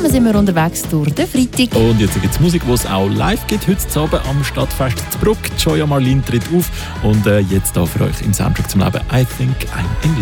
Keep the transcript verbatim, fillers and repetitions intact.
zusammen sind wir unterwegs durch den Freitag. Und jetzt gibt es Musik, die es auch live gibt. Heute Abend am Stadtfest zu Bruck. Joya Marlin tritt auf. Und äh, jetzt da für euch im Soundtrack zum Leben I Think I'm in Love.